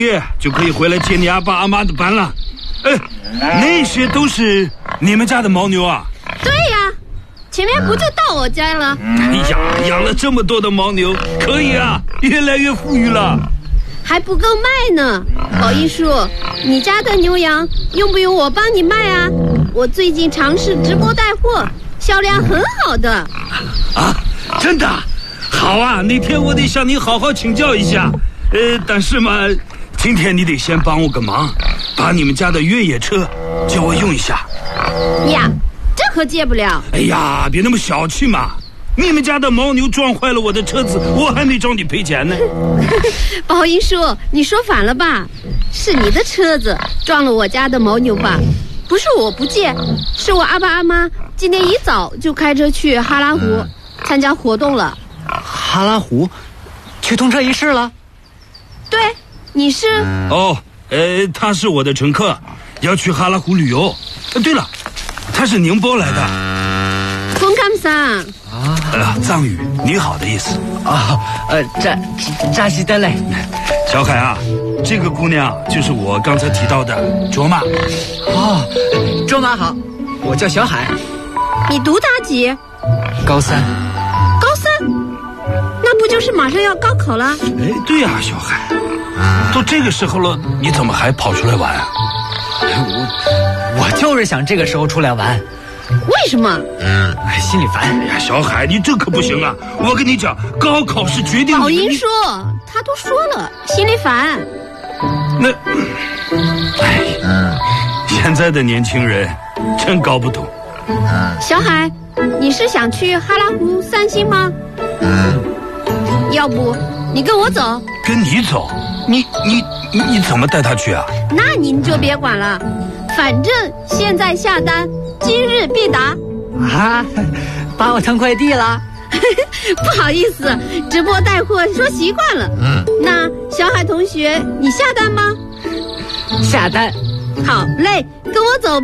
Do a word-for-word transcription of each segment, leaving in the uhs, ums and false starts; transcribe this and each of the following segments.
月就可以回来接你阿爸阿妈的班了。哎，那些都是你们家的牦牛啊？ 对呀，前面不就到我家了？ 哎呀，养了这么多的牦牛，可以啊，越来越富裕了。 还不够卖呢，宝一叔，你家的牛羊用不用我帮你卖啊？我最近尝试直播带货，销量很好的。 啊，真的？好啊，那天我得向你好好请教一下。呃，但是嘛，今天你得先帮我个忙，把你们家的越野车借我用一下。 呀，这可借不了。 哎呀，别那么小气嘛！你们家的牦牛撞坏了我的车子，我还没找你赔钱呢。 宝英叔，你说反了吧？是你的车子撞了我家的牦牛吧？不是我不借，是我阿爸阿妈今天一早就开车去哈拉湖、嗯、参加活动了。 哈拉湖？去通车仪式了？ 对，你是？ 哦，呃，他是我的乘客，要去哈拉湖旅游。呃，对了，他是宁波来的。 空干桑啊，呃，藏语你好的意思啊，呃，扎扎西德嘞。 小海啊，这个姑娘就是我刚才提到的卓玛。 哦，卓玛好，我叫小海。 你读大几？ 高三。 高三？那不就是马上要高考了？ 哎，对呀、啊，小海，都这个时候了，你怎么还跑出来玩啊？ 我我就是想这个时候出来玩。 为什么？ 嗯，心里烦。 哎呀，小海，你这可不行啊！我跟你讲，高考是决定。 宝英说，他都说了，心里烦。 那，哎，嗯，现在的年轻人真搞不懂。 小海，你是想去哈拉湖散心吗？ 嗯。 要不你跟我走？ 跟你走？你你你你怎么带他去啊？ 那您就别管了，反正现在下单。今日必达啊！把我当快递了？ 不好意思，直播带货说习惯了。嗯，那小海同学，你下单吗？ 下单。 好嘞，跟我走吧。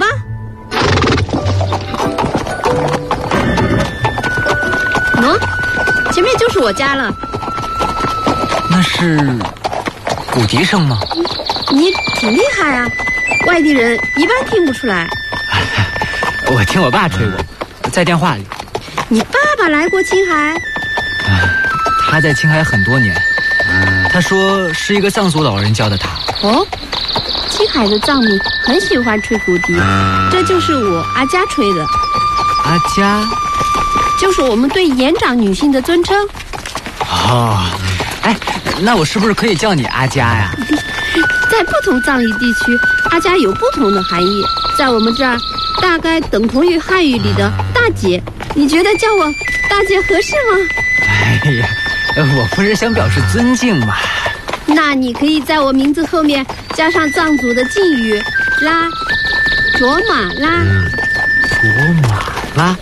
喏、嗯，前面就是我家了。 那是骨笛声吗？ 你挺厉害啊，外地人一般听不出来。 我听我爸吹过，在电话里。 你爸爸来过青海？ 他在青海很多年，他说是一个藏族老人教的他。 哦，青海的藏民很喜欢吹骨笛，这就是我阿佳吹的。 阿佳？ 就是我们对年长女性的尊称。 哦，哎，那我是不是可以叫你阿佳呀？ 在不同藏语地区，阿佳有不同的含义。在我们这儿，大概等同于汉语里的大姐。你觉得叫我大姐合适吗？ 哎呀，我不是想表示尊敬吗？ 那你可以在我名字后面加上藏族的敬语拉，卓玛拉。 卓玛拉。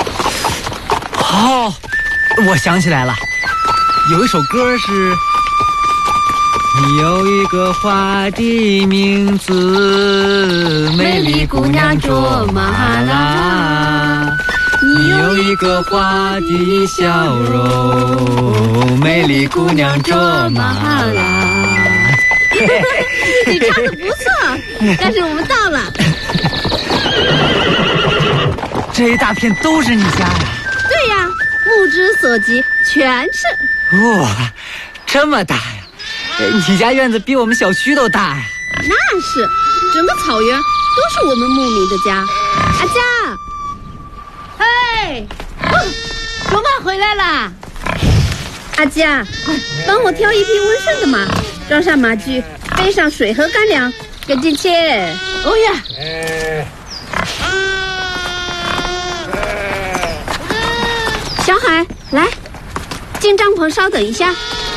哦，我想起来了，有一首歌是。你有一个花的名字，美丽姑娘卓玛拉。你有一个花的笑容，美丽姑娘卓玛拉。 你唱的不错，但是我们到了。 这一大片都是你家呀？ 对呀，目之所及全是。 哇，这么大呀！你家院子比我们小区都大呀！ 那是，整个草原都是我们牧民的家。阿佳，嘿，卓玛回来啦！阿佳，快帮我挑一匹温顺的马，装上马具，背上水和干粮，跟进去。哦呀！小海，来，进帐篷稍等一下。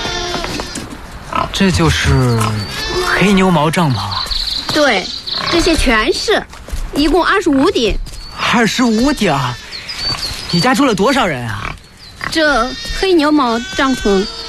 这就是黑牛毛帐篷啊？ 对，这些全是，一共二十五顶。 二十五顶？你家住了多少人啊？ 这黑牛毛帐篷